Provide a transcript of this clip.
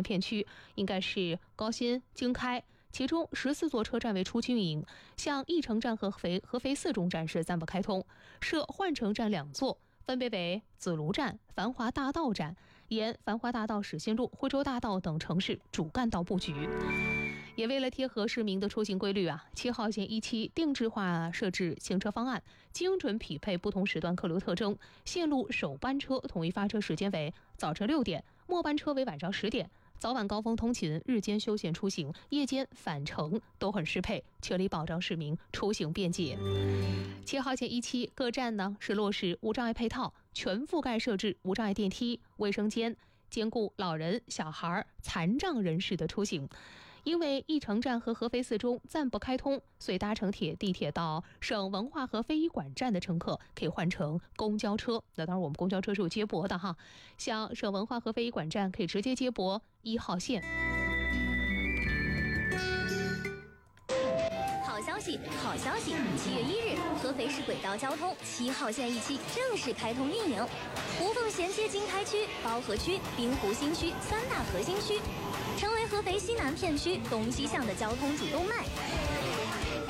南片区应该是高新、经开，其中14座车站为初期运营，像义城站和合肥4中站是暂不开通，设换乘站2座，分别为紫庐站、繁华大道站，沿繁华大道、始兴路、惠州大道等城市主干道布局。也为了贴合市民的出行规律7号线1期定制化设置行车方案，精准匹配不同时段客流特征，线路首班车统一发车时间为早晨6点，末班车为晚上10点。早晚高峰通勤、日间休闲出行、夜间返程都很适配，全力保障市民出行便捷。7号线1期各站呢是落实无障碍配套，全覆盖设置无障碍电梯、卫生间，兼顾老人、小孩、残障人士的出行。因为义城站和合肥4中暂不开通，所以搭乘地铁到省文化和非遗馆站的乘客可以换乘公交车。那当然我们公交车是有接驳的哈，像省文化和非遗馆站可以直接接驳1号线。 好消息，好消息！7月1日，合肥市轨道交通7号线1期正式开通运营，无缝衔接经开区、包河区、滨湖新区3大核心区，成为合肥西南片区东西向的交通主动脉。